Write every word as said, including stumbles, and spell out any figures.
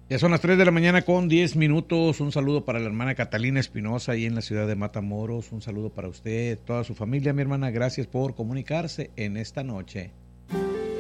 Ya son las tres de la mañana con diez minutos. Un saludo para la hermana Catalina Espinosa ahí en la ciudad de Matamoros. Un saludo para usted, toda su familia, mi hermana. Gracias por comunicarse en esta noche.